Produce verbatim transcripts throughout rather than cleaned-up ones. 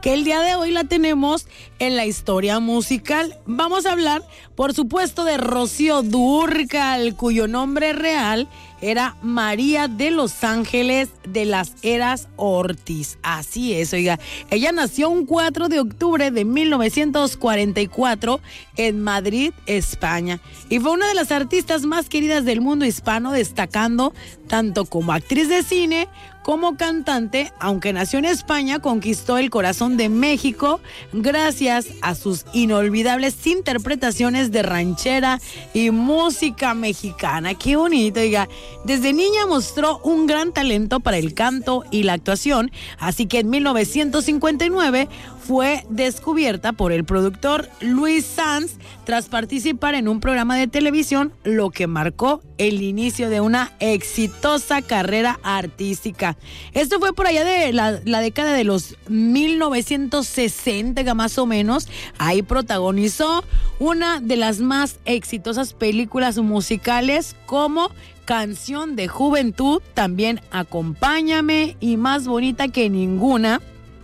que el día de hoy la tenemos en la historia musical. Vamos a hablar, por supuesto, de Rocío Dúrcal, cuyo nombre real era María de los Ángeles de las Heras Ortiz. Así es, oiga. Ella nació un cuatro de octubre de mil novecientos cuarenta y cuatro en Madrid, España. Y fue una de las artistas más queridas del mundo hispano, destacando tanto como actriz de cine como cantante. Aunque nació en España, conquistó el corazón de México gracias a sus inolvidables interpretaciones de ranchera y música mexicana. ¡Qué bonito! Oiga, desde niña mostró un gran talento para el canto y la actuación, así que en mil novecientos cincuenta y nueve fue descubierta por el productor Luis Sanz tras participar en un programa de televisión, lo que marcó el inicio de una exitosa carrera artística. Esto fue por allá de la, la década de los mil novecientos sesenta, más o menos. Ahí protagonizó una de las más exitosas películas musicales como Canción de Juventud, también Acompáñame y Más Bonita que Ninguna.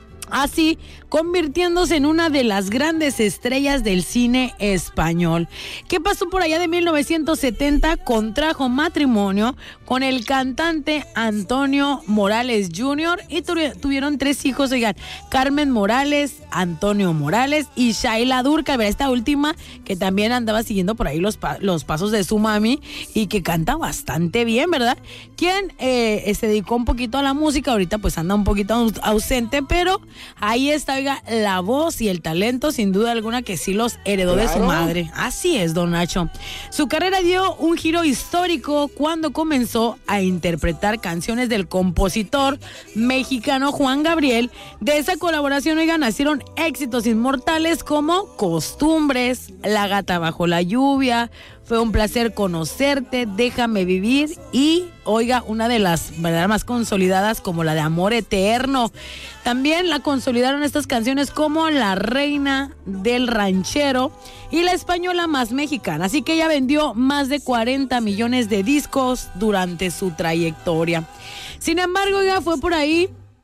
Así, convirtiéndose en una de las grandes estrellas del cine español. ¿Qué pasó por allá de mil novecientos setenta? Contrajo matrimonio con el cantante Antonio Morales junior y tuvieron tres hijos, oigan, Carmen Morales, Antonio Morales y Shaila Dúrcal, esta última que también andaba siguiendo por ahí los, pa- los pasos de su mami y que canta bastante bien, ¿verdad? Quien eh, se dedicó un poquito a la música, ahorita pues anda un poquito aus- ausente, pero ahí está, oiga, la voz y el talento, sin duda alguna que sí los heredó claro. de su madre. Así es, don Nacho. Su carrera dio un giro histórico cuando comenzó a interpretar canciones del compositor mexicano Juan Gabriel. De esa colaboración, oiga, nacieron éxitos inmortales como Costumbres, La Gata Bajo la Lluvia, Fue un placer conocerte, Déjame vivir y, oiga, una de las ¿verdad? más consolidadas como la de Amor Eterno. También la consolidaron estas canciones como La Reina del Ranchero y La Española Más Mexicana. Así que ella vendió más de cuarenta millones de discos durante su trayectoria. Sin embargo, oiga, fue por ahí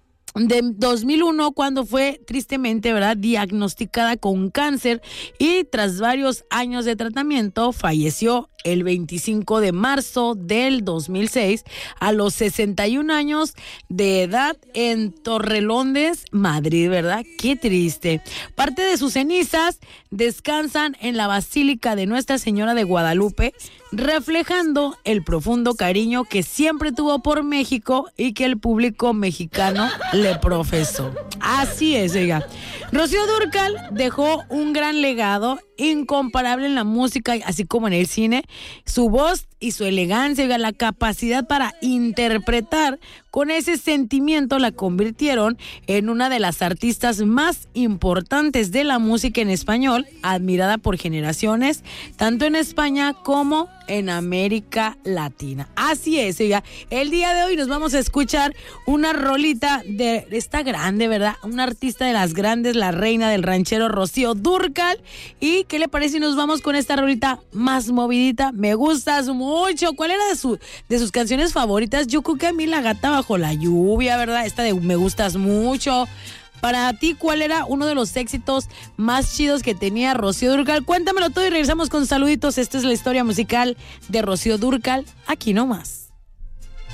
de dos mil uno cuando fue tristemente, ¿verdad?, diagnosticada con cáncer y tras varios años de tratamiento falleció el veinticinco de marzo del dos mil seis a los sesenta y un años de edad en Torrelodones, Madrid, ¿verdad? Qué triste. Parte de sus cenizas descansan en la Basílica de Nuestra Señora de Guadalupe, reflejando el profundo cariño que siempre tuvo por México y que el público mexicano le profesó. Así es, oiga. Rocío Dúrcal dejó un gran legado incomparable en la música, así como en el cine. Su voz y su elegancia, oiga, la capacidad para interpretar con ese sentimiento la convirtieron en una de las artistas más importantes de la música en español, admirada por generaciones, tanto en España como en América Latina. Así es, oiga, el día de hoy nos vamos a escuchar una rolita de esta grande, ¿verdad? Una artista de las grandes, la reina del ranchero, Rocío Dúrcal. ¿Y qué le parece si nos vamos con esta rolita más movidita? Me gustas mucho. ¿Cuál era de, su, de sus canciones favoritas? Yo creo que a mí La Gata Bajo la Lluvia, ¿verdad? Esta de Me Gustas Mucho. Para ti, ¿cuál era uno de los éxitos más chidos que tenía Rocío Dúrcal? Cuéntamelo todo y regresamos con saluditos. Esta es la historia musical de Rocío Dúrcal, aquí nomás.